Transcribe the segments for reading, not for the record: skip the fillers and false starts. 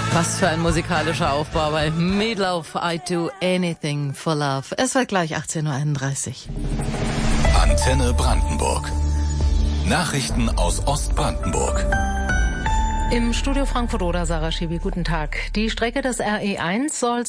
Was für ein musikalischer Aufbau bei Meatloaf, I'd do anything for love. Es wird gleich 18.31 Uhr. Antenne Brandenburg. Nachrichten aus Ostbrandenburg. Im Studio Frankfurt-Oder, Sarah Schiwi, guten Tag. Die Strecke des RE1 soll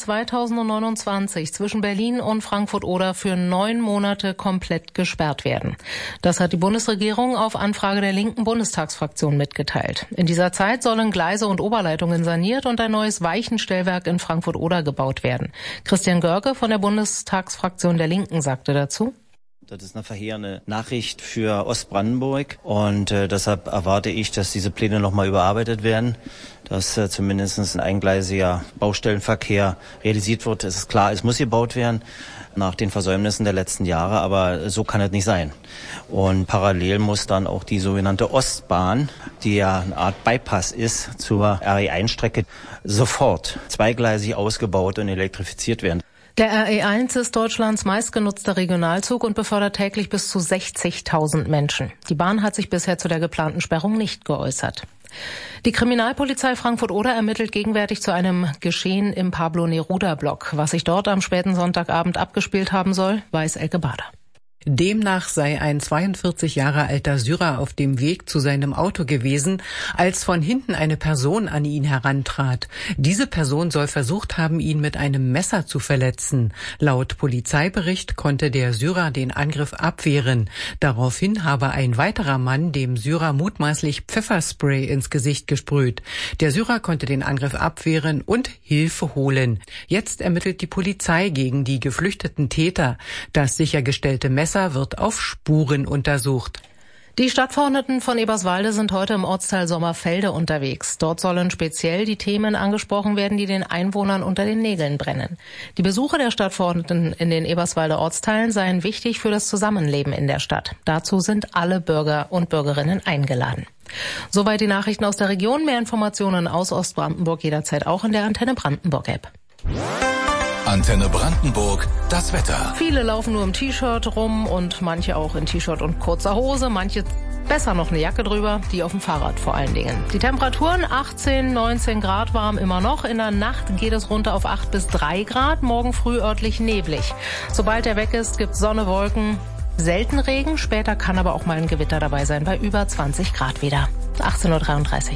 2029 zwischen Berlin und Frankfurt-Oder für 9 Monate komplett gesperrt werden. Das hat die Bundesregierung auf Anfrage der linken Bundestagsfraktion mitgeteilt. In dieser Zeit sollen Gleise und Oberleitungen saniert und ein neues Weichenstellwerk in Frankfurt-Oder gebaut werden. Christian Görke von der Bundestagsfraktion der Linken sagte dazu: Das ist eine verheerende Nachricht für Ostbrandenburg und deshalb erwarte ich, dass diese Pläne nochmal überarbeitet werden, dass zumindest ein eingleisiger Baustellenverkehr realisiert wird. Es ist klar, es muss gebaut werden nach den Versäumnissen der letzten Jahre, aber so kann es nicht sein. Und parallel muss dann auch die sogenannte Ostbahn, die ja eine Art Bypass ist zur RE1-Strecke, sofort zweigleisig ausgebaut und elektrifiziert werden. Der RE1 ist Deutschlands meistgenutzter Regionalzug und befördert täglich bis zu 60.000 Menschen. Die Bahn hat sich bisher zu der geplanten Sperrung nicht geäußert. Die Kriminalpolizei Frankfurt-Oder ermittelt gegenwärtig zu einem Geschehen im Pablo-Neruda-Block. Was sich dort am späten Sonntagabend abgespielt haben soll, weiß Elke Bader. Demnach sei ein 42 Jahre alter Syrer auf dem Weg zu seinem Auto gewesen, als von hinten eine Person an ihn herantrat. Diese Person soll versucht haben, ihn mit einem Messer zu verletzen. Laut Polizeibericht konnte der Syrer den Angriff abwehren. Daraufhin habe ein weiterer Mann dem Syrer mutmaßlich Pfefferspray ins Gesicht gesprüht. Der Syrer konnte den Angriff abwehren und Hilfe holen. Jetzt ermittelt die Polizei gegen die geflüchteten Täter. Das sichergestellte Messer wird auf Spuren untersucht. Die Stadtverordneten von Eberswalde sind heute im Ortsteil Sommerfelde unterwegs. Dort sollen speziell die Themen angesprochen werden, die den Einwohnern unter den Nägeln brennen. Die Besuche der Stadtverordneten in den Eberswalder Ortsteilen seien wichtig für das Zusammenleben in der Stadt. Dazu sind alle Bürger und Bürgerinnen eingeladen. Soweit die Nachrichten aus der Region. Mehr Informationen aus Ostbrandenburg jederzeit auch in der Antenne Brandenburg App. Antenne Brandenburg, das Wetter. Viele laufen nur im T-Shirt rum und manche auch in T-Shirt und kurzer Hose, manche besser noch eine Jacke drüber, die auf dem Fahrrad vor allen Dingen. Die Temperaturen 18, 19 Grad warm immer noch. In der Nacht geht es runter auf 8 bis 3 Grad, morgen früh örtlich neblig. Sobald er weg ist, gibt's Sonne, Wolken, selten Regen, später kann aber auch mal ein Gewitter dabei sein, bei über 20 Grad wieder. 18.33 Uhr.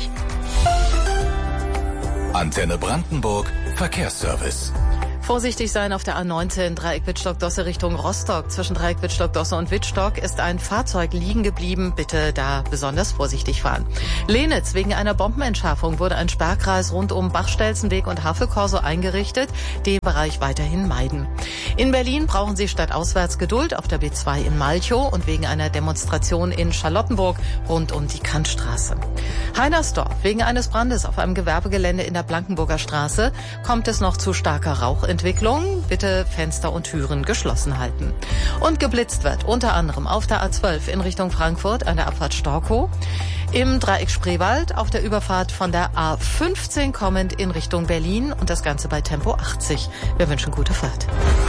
Antenne Brandenburg, Verkehrsservice. Vorsichtig sein auf der A19 Dreieck Wittstock-Dosse Richtung Rostock. Zwischen Dreieck Wittstock-Dosse und Wittstock ist ein Fahrzeug liegen geblieben. Bitte da besonders vorsichtig fahren. Lenitz, wegen einer Bombenentschärfung wurde ein Sperrkreis rund um Bachstelzenweg und Havelkorso eingerichtet. Den Bereich weiterhin meiden. In Berlin brauchen Sie stadtauswärts Geduld auf der B2 in Malchow und wegen einer Demonstration in Charlottenburg rund um die Kantstraße. Heinersdorf, wegen eines Brandes auf einem Gewerbegelände in der Blankenburger Straße kommt es noch zu starker Rauchentwicklung. Bitte Fenster und Türen geschlossen halten. Und geblitzt wird unter anderem auf der A12 in Richtung Frankfurt an der Abfahrt Storkow, im Dreieck Spreewald auf der Überfahrt von der A15 kommend in Richtung Berlin und das Ganze bei Tempo 80. Wir wünschen gute Fahrt.